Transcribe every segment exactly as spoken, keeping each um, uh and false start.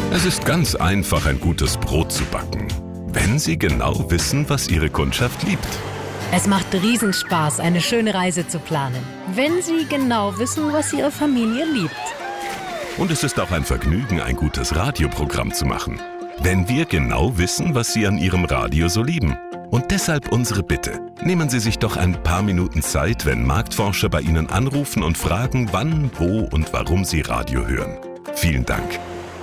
Es ist ganz einfach, ein gutes Brot zu backen, wenn Sie genau wissen, was Ihre Kundschaft liebt. Es macht Riesenspaß, eine schöne Reise zu planen, wenn Sie genau wissen, was Ihre Familie liebt. Und es ist auch ein Vergnügen, ein gutes Radioprogramm zu machen, wenn wir genau wissen, was Sie an Ihrem Radio so lieben. Und deshalb unsere Bitte. Nehmen Sie sich doch ein paar Minuten Zeit, wenn Marktforscher bei Ihnen anrufen und fragen, wann, wo und warum Sie Radio hören. Vielen Dank.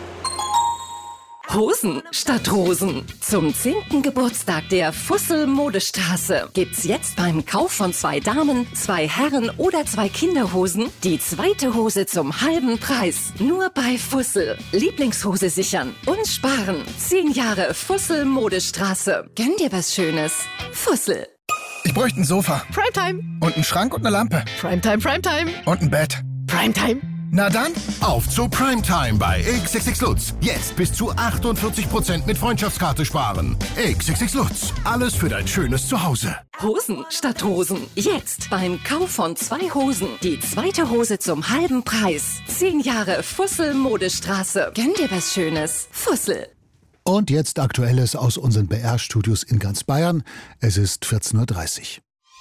Hosen statt Rosen. Zum zehnten Geburtstag der Fussel Modestraße gibt's jetzt beim Kauf von zwei Damen, zwei Herren oder zwei Kinderhosen die zweite Hose zum halben Preis. Nur bei Fussel. Lieblingshose sichern und sparen. Zehn Jahre Fussel Modestraße. Gönn dir was Schönes. Fussel. Ich bräuchte ein Sofa. Primetime. Und einen Schrank und eine Lampe. Primetime, Primetime. Und ein Bett. Primetime. Na dann, auf zu Primetime bei X X X Lutz. Jetzt bis zu achtundvierzig Prozent mit Freundschaftskarte sparen. X X X Lutz. Alles für dein schönes Zuhause. Hosen statt Rosen. Jetzt beim Kauf von zwei Hosen die zweite Hose zum halben Preis. Zehn Jahre Fussel Modestraße. Gönn dir was Schönes. Fussel. Und jetzt Aktuelles aus unseren B R-Studios in ganz Bayern. Es ist vierzehn Uhr dreißig.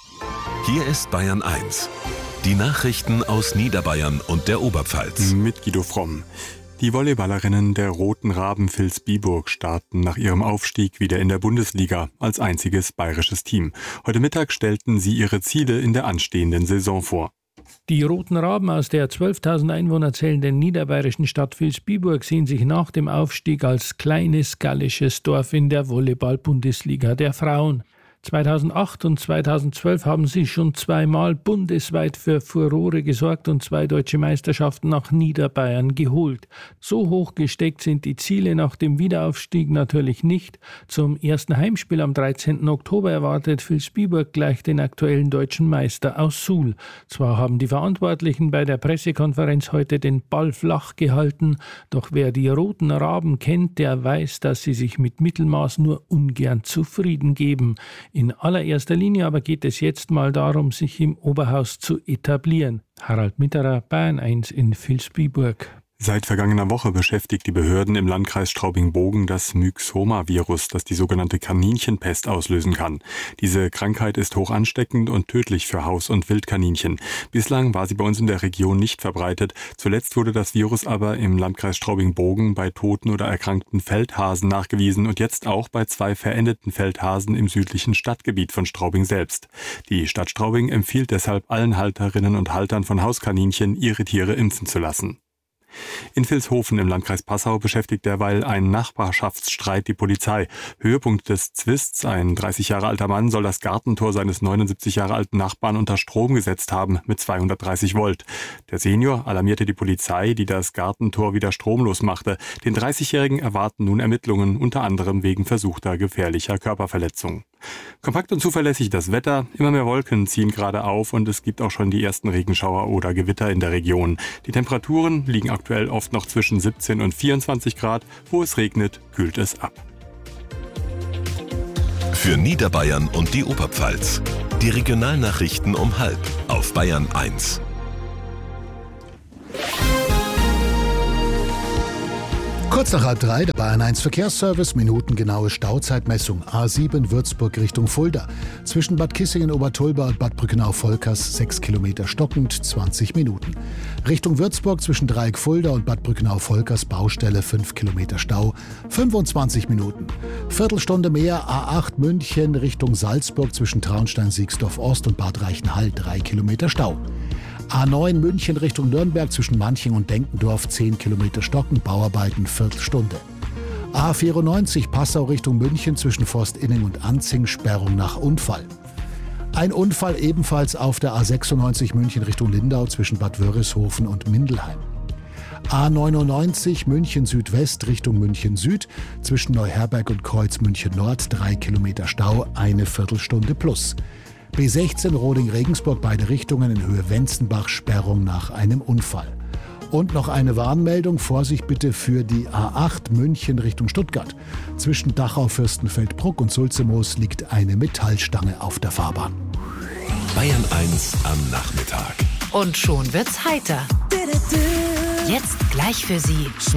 Hier ist Bayern eins. Die Nachrichten aus Niederbayern und der Oberpfalz. Mit Guido Fromm. Die Volleyballerinnen der Roten Raben Vilsbiburg starten nach ihrem Aufstieg wieder in der Bundesliga als einziges bayerisches Team. Heute Mittag stellten sie ihre Ziele in der anstehenden Saison vor. Die Roten Raben aus der zwölftausend Einwohner zählenden niederbayerischen Stadt Vilsbiburg sehen sich nach dem Aufstieg als kleines gallisches Dorf in der Volleyball-Bundesliga der Frauen. zweitausendacht und zweitausendzwölf haben sie schon zweimal bundesweit für Furore gesorgt und zwei deutsche Meisterschaften nach Niederbayern geholt. So hoch gesteckt sind die Ziele nach dem Wiederaufstieg natürlich nicht. Zum ersten Heimspiel am dreizehnten Oktober erwartet Vilsbiburg gleich den aktuellen deutschen Meister aus Suhl. Zwar haben die Verantwortlichen bei der Pressekonferenz heute den Ball flach gehalten, doch wer die Roten Raben kennt, der weiß, dass sie sich mit Mittelmaß nur ungern zufrieden geben. In allererster Linie aber geht es jetzt mal darum, sich im Oberhaus zu etablieren. Harald Mitterer, Bayern eins in Vilsbiburg. Seit vergangener Woche beschäftigt die Behörden im Landkreis Straubing-Bogen das Myxoma-Virus, das die sogenannte Kaninchenpest auslösen kann. Diese Krankheit ist hoch ansteckend und tödlich für Haus- und Wildkaninchen. Bislang war sie bei uns in der Region nicht verbreitet. Zuletzt wurde das Virus aber im Landkreis Straubing-Bogen bei toten oder erkrankten Feldhasen nachgewiesen und jetzt auch bei zwei verendeten Feldhasen im südlichen Stadtgebiet von Straubing selbst. Die Stadt Straubing empfiehlt deshalb allen Halterinnen und Haltern von Hauskaninchen, ihre Tiere impfen zu lassen. In Vilshofen im Landkreis Passau beschäftigt derweil ein Nachbarschaftsstreit die Polizei. Höhepunkt des Zwists: ein dreißig Jahre alter Mann soll das Gartentor seines neunundsiebzig Jahre alten Nachbarn unter Strom gesetzt haben mit zweihundertdreißig Volt. Der Senior alarmierte die Polizei, die das Gartentor wieder stromlos machte. Den dreißigjährigen erwarten nun Ermittlungen, unter anderem wegen versuchter gefährlicher Körperverletzung. Kompakt und zuverlässig das Wetter. Immer mehr Wolken ziehen gerade auf und es gibt auch schon die ersten Regenschauer oder Gewitter in der Region. Die Temperaturen liegen aktuell oft noch zwischen siebzehn und vierundzwanzig Grad. Wo es regnet, kühlt es ab. Für Niederbayern und die Oberpfalz. Die Regionalnachrichten um halb auf Bayern eins. Kurz nach halb drei, der Bayern eins Verkehrsservice, minutengenaue Stauzeitmessung. A sieben Würzburg Richtung Fulda. Zwischen Bad Kissingen-Obertulba und Bad Brückenau-Volkers sechs Kilometer stockend, zwanzig Minuten. Richtung Würzburg zwischen Dreieck-Fulda und Bad Brückenau-Volkers Baustelle fünf Kilometer Stau, fünfundzwanzig Minuten. Viertelstunde mehr A acht München Richtung Salzburg zwischen Traunstein-Siegsdorf-Ost und Bad Reichenhall drei Kilometer Stau. A neun München Richtung Nürnberg zwischen Manching und Denkendorf zehn Kilometer stocken, Bauarbeiten Viertelstunde. A vierundneunzig Passau Richtung München zwischen Forstinning und Anzing, Sperrung nach Unfall. Ein Unfall ebenfalls auf der A sechsundneunzig München Richtung Lindau zwischen Bad Wörishofen und Mindelheim. A neunundneunzig München Südwest Richtung München Süd zwischen Neuherberg und Kreuz München Nord drei Kilometer Stau, eine Viertelstunde plus. B sechzehn Roding-Regensburg beide Richtungen in Höhe Wenzenbach, Sperrung nach einem Unfall. Und noch eine Warnmeldung, Vorsicht bitte für die A acht München Richtung Stuttgart. Zwischen Dachau-Fürstenfeldbruck und Sulzemoos liegt eine Metallstange auf der Fahrbahn. Bayern eins am Nachmittag. Und schon wird's heiter. Jetzt gleich für Sie